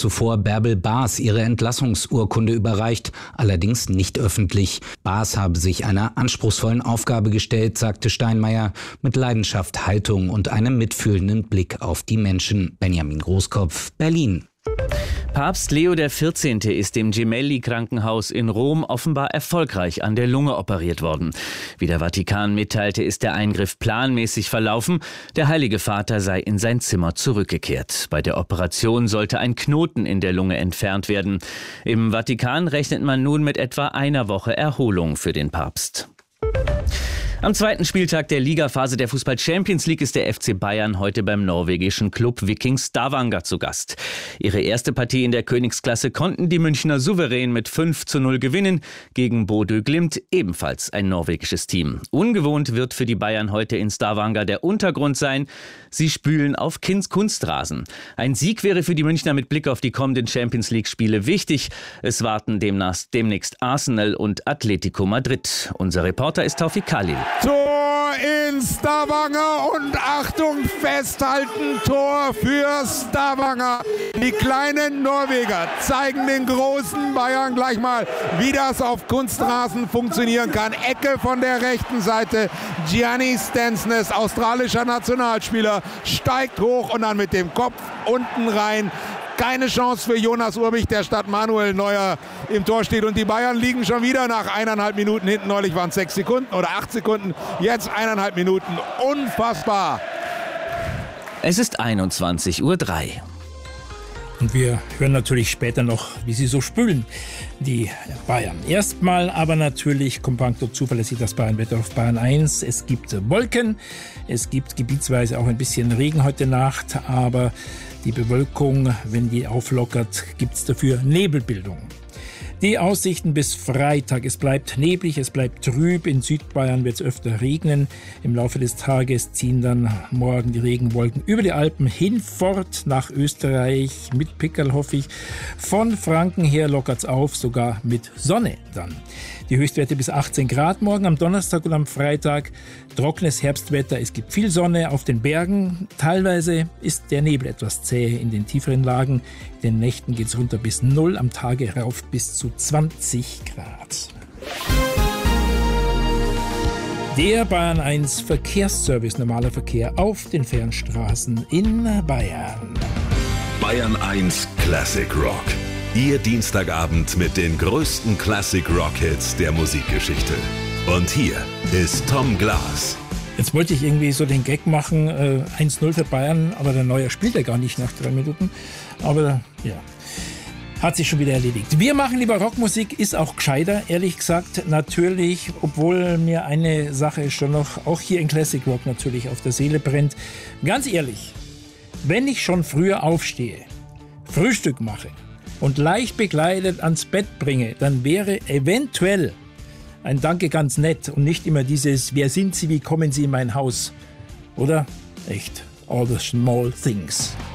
zuvor Bärbel Baas ihre Entlassungsurkunde überreicht, allerdings nicht öffentlich. Baas habe sich einer anspruchsvollen Aufgabe gestellt, sagte Steinmeier, mit Leidenschaft, Haltung und einem mitfühlenden Blick auf die Menschen. Benjamin Großkopf, Berlin. Papst Leo XIV. Ist im Gemelli-Krankenhaus in Rom offenbar erfolgreich an der Lunge operiert worden. Wie der Vatikan mitteilte, ist der Eingriff planmäßig verlaufen. Der Heilige Vater sei in sein Zimmer zurückgekehrt. Bei der Operation sollte ein Knoten in der Lunge entfernt werden. Im Vatikan rechnet man nun mit etwa einer Woche Erholung für den Papst. Am zweiten Spieltag der Ligaphase der Fußball-Champions League ist der FC Bayern heute beim norwegischen Club Viking Stavanger zu Gast. Ihre erste Partie in der Königsklasse konnten die Münchner souverän mit 5:0 gewinnen, gegen Bodø Glimt, ebenfalls ein norwegisches Team. Ungewohnt wird für die Bayern heute in Stavanger der Untergrund sein. Sie spielen auf Kunstrasen. Ein Sieg wäre für die Münchner mit Blick auf die kommenden Champions League-Spiele wichtig. Es warten demnächst Arsenal und Atletico Madrid. Unser Reporter ist Taufik Khalil. Tor in Stavanger und Achtung, festhalten, Tor für Stavanger. Die kleinen Norweger zeigen den großen Bayern gleich mal, wie das auf Kunstrasen funktionieren kann. Ecke von der rechten Seite, Gianni Stensnes, australischer Nationalspieler, steigt hoch und dann mit dem Kopf unten rein. Keine Chance für Jonas Urbich, der statt Manuel Neuer im Tor steht. Und die Bayern liegen schon wieder nach 1,5 Minuten hinten. Neulich waren es 6 Sekunden oder 8 Sekunden. Jetzt 1,5 Minuten. Unfassbar. Es ist 21:03 Uhr. Und wir hören natürlich später noch, wie sie so spülen, die Bayern. Erstmal aber natürlich kompakt und zuverlässig das Bayern-Wetter auf Bayern 1. Es gibt Wolken, es gibt gebietsweise auch ein bisschen Regen heute Nacht, aber die Bewölkung, wenn die auflockert, gibt es dafür Nebelbildung. Die Aussichten bis Freitag. Es bleibt neblig, es bleibt trüb. In Südbayern wird es öfter regnen. Im Laufe des Tages ziehen dann morgen die Regenwolken über die Alpen hinfort nach Österreich. Mit Pickerl hoffe ich. Von Franken her lockert es auf, sogar mit Sonne dann. Die Höchstwerte bis 18 Grad morgen am Donnerstag und am Freitag. Trockenes Herbstwetter, es gibt viel Sonne auf den Bergen. Teilweise ist der Nebel etwas zäh in den tieferen Lagen. In den Nächten geht es runter bis 0, am Tage rauf bis zu 20 Grad. Der Bayern 1 Verkehrsservice, normaler Verkehr auf den Fernstraßen in Bayern. Bayern 1 Classic Rock. Ihr Dienstagabend mit den größten Classic-Rock-Hits der Musikgeschichte. Und hier ist Tom Glas. Jetzt wollte ich irgendwie so den Gag machen, 1:0 für Bayern, aber der Neuer spielt ja gar nicht nach 3 Minuten. Aber ja, hat sich schon wieder erledigt. Wir machen lieber Rockmusik, ist auch gescheiter, ehrlich gesagt. Natürlich, obwohl mir eine Sache schon noch, auch hier in Classic Rock natürlich auf der Seele brennt. Ganz ehrlich, wenn ich schon früher aufstehe, Frühstück mache, und leicht bekleidet ans Bett bringe, dann wäre eventuell ein Danke ganz nett und nicht immer dieses Wer sind Sie, wie kommen Sie in mein Haus? Oder? Echt, all the small things.